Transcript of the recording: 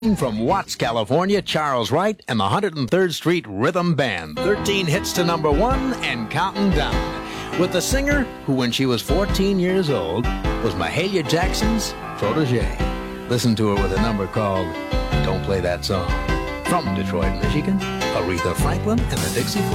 From Watts, California, Charles Wright and the 103rd Street Rhythm Band. 13 hits to number one and counting down. With the singer who, when she was 14 years old, was Mahalia Jackson's protege. Listen to her with a number called Don't Play That Song. From Detroit, Michigan, Aretha Franklin and the Dixie